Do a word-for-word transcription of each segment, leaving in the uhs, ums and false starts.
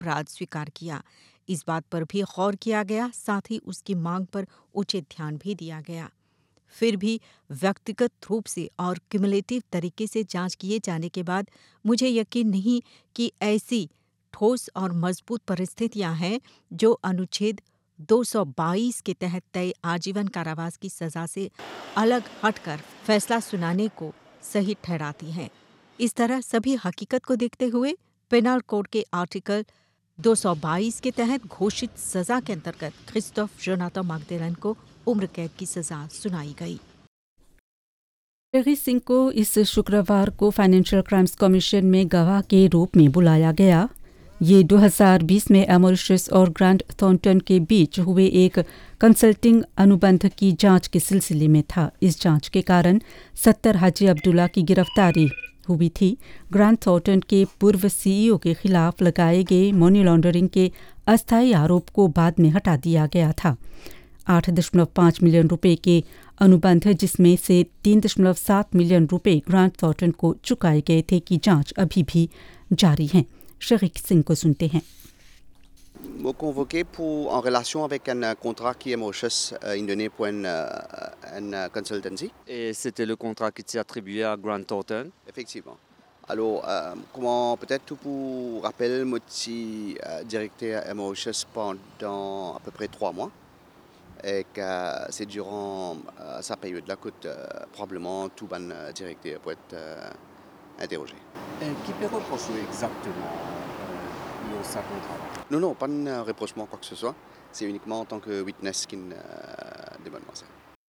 अपराध स्वीकार किया। इस बात पर भी गौर किया गया, साथ ही उसकी मांग पर उचित ध्यान भी दिया गया। फिर भी व्यक्तिगत रूप से और क्युमुलेटिव तरीके से जांच किए जाने के बाद मुझे यकीन नहीं कि ऐसी ठोस और मजबूत परिस्थितियां हैं जो अनुच्छेद दो सौ बाईस के तहत तय आजीवन कारावास की सजा से अलग हटकर फैसला सुनाने को सही ठहराती हैं। इस तरह सभी हकीकत को देखते हुए पेनल कोड के आर्टिकल दो सौ बाईस के तहत घोषित सजा के अंतर्गत क्रिस्टोफ जोनाथन मैगडेलन को उम्र कैद की सजा सुनाई गई। जगीर सिंह को इस शुक्रवार को फाइनेंशियल क्राइम्स कमीशन में गवाह के रूप में बुलाया गया। ये दो हज़ार बीस में मॉरिशस और ग्रांट थॉर्नटन के बीच हुए एक कंसल्टिंग अनुबंध की जांच के सिलसिले में था। इस जांच के कारण सत्तर हाजी अब्दुल्ला की गिरफ्तारी हुई थी। ग्रांट थॉर्नटन के पूर्व सीईओ के खिलाफ लगाए गए मनी लॉन्ड्रिंग के अस्थायी आरोप को बाद में हटा दिया गया था। आठ दशमलव पाँच मिलियन रुपए के अनुबंध, जिसमें से तीन दशमलव सात मिलियन रुपए ग्रांट थॉर्नटन को चुकाए गए थे, की जांच अभी भी जारी है। जगीर सिंह को सुनते हैं। Me convoqué pour, en relation avec un euh, contrat qui est Mauritius euh, il donné pour une, euh, une euh, consultancy. Et c'était le contrat qui s'est attribué à Grant Thornton. Effectivement. Alors, euh, comment peut-être tout pour rappel, moi suis euh, directeur à Mauritius pendant à peu près trois mois. Et que euh, c'est durant euh, sa période-là que euh, probablement tout ban euh, directeur peut être euh, interrogé. Et qui peut reprocher exactement euh, le sa contrat? Non, non, pas de reprochement quoi que ce soit. C'est uniquement en tant que witness qui euh, demande ça.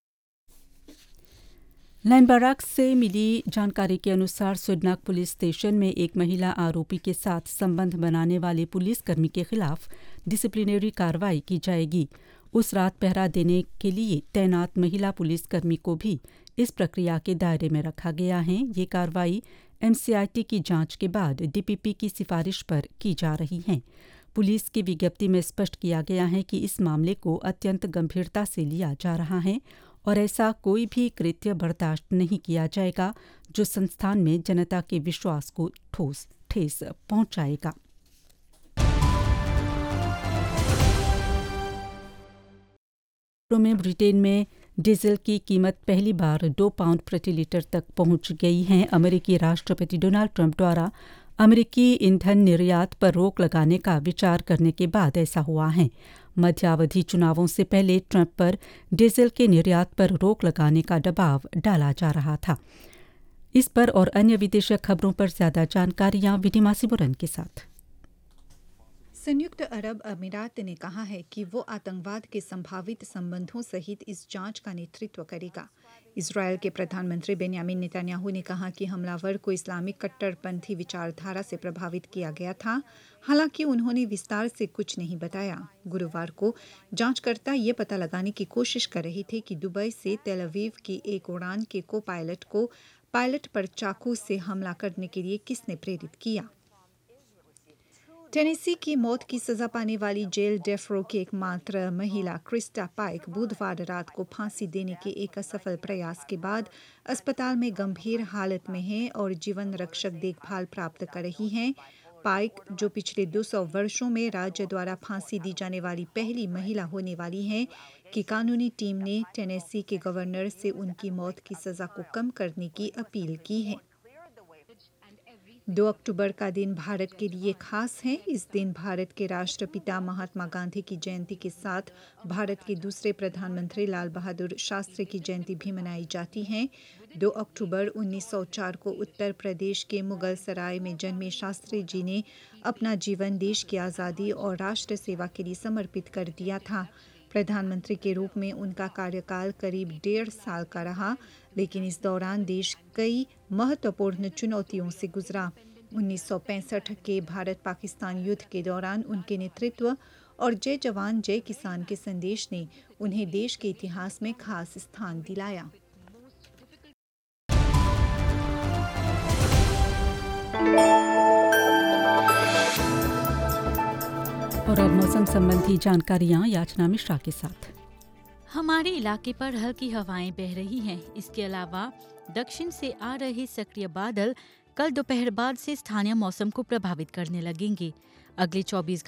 Line Barak से मिली जानकारी के अनुसार सुडनाक police station में एक महिला आरोपी के साथ संबंध बनाने वाले पुलिसकर्मी के खिलाफ डिसिप्लिनरी कार्रवाई की जाएगी। उस रात पहरा देने के लिए तैनात महिला पुलिसकर्मी को भी इस प्रक्रिया के दायरे में रखा गया है। ये कार्रवाई एमसीआईटी की जांच के बाद डीपीपी की सिफारिश पर की जा रही है। पुलिस की विज्ञप्ति में स्पष्ट किया गया है कि इस मामले को अत्यंत गंभीरता से लिया जा रहा है और ऐसा कोई भी कृत्य बर्दाश्त नहीं किया जाएगा जो संस्थान में जनता के विश्वास को ठोस ठेस पहुंचाएगा। में ब्रिटेन में डीजल की कीमत पहली बार दो पाउंड प्रति लीटर तक पहुंच गई है। अमेरिकी राष्ट्रपति डोनाल्ड ट्रंप द्वारा अमेरिकी ईंधन निर्यात पर रोक लगाने का विचार करने के बाद ऐसा हुआ है। मध्यावधि चुनावों से पहले ट्रंप पर डीजल के निर्यात पर रोक लगाने का दबाव डाला जा रहा था। इस पर और अन्य विदेशी खबरों पर ज्यादा जानकारियां विनिमा सिमरन के साथ। संयुक्त अरब अमीरात ने कहा है कि वो आतंकवाद के संभावित संबंधों सहित इस जांच का नेतृत्व करेगा। इजरायल के प्रधानमंत्री बेंयामिन नेतन्याहू ने कहा कि हमलावर को इस्लामिक कट्टरपंथी विचारधारा से प्रभावित किया गया था। हालांकि उन्होंने विस्तार से कुछ नहीं बताया। गुरुवार को जांचकर्ता ये पता लगाने की कोशिश कर रहे थे कि दुबई से तेल अवीव की एक उड़ान के को पायलट को पायलट पर चाकू से हमला करने के लिए किसने प्रेरित किया। टेनेसी की मौत की सजा पाने वाली जेल डेथ रो की एकमात्र महिला क्रिस्टा पाइक बुधवार रात को फांसी देने के एक असफल प्रयास के बाद अस्पताल में गंभीर हालत में है और जीवन रक्षक देखभाल प्राप्त कर रही हैं। पाइक, जो पिछले दो सौ वर्षों में राज्य द्वारा फांसी दी जाने वाली पहली महिला होने वाली हैं, की कानूनी टीम ने टेनेसी के गवर्नर से उनकी मौत की सजा को कम करने की अपील की है। दो अक्टूबर का दिन भारत के लिए खास है। इस दिन भारत के राष्ट्रपिता महात्मा गांधी की जयंती के साथ भारत के दूसरे प्रधानमंत्री लाल बहादुर शास्त्री की जयंती भी मनाई जाती है। दो अक्टूबर उन्नीस सौ चार को उत्तर प्रदेश के मुगल सराय में जन्मे शास्त्री जी ने अपना जीवन देश की आज़ादी और राष्ट्र सेवा के लिए समर्पित कर दिया था। प्रधानमंत्री के रूप में उनका कार्यकाल करीब डेढ़ साल का रहा, लेकिन इस दौरान देश कई महत्वपूर्ण चुनौतियों से गुजरा। उन्नीस सौ पैंसठ के भारत पाकिस्तान युद्ध के दौरान उनके नेतृत्व और जय जवान जय किसान के संदेश ने उन्हें देश के इतिहास में खास स्थान दिलाया। और अब मौसम संबंधी जानकारियां याचना मिश्रा के साथ। हमारे इलाके पर हल्की हवाएं बह रही हैं। इसके अलावा दक्षिण से आ रहे सक्रिय बादल कल दोपहर बाद से स्थानीय मौसम को प्रभावित करने लगेंगे। अगले चौबीस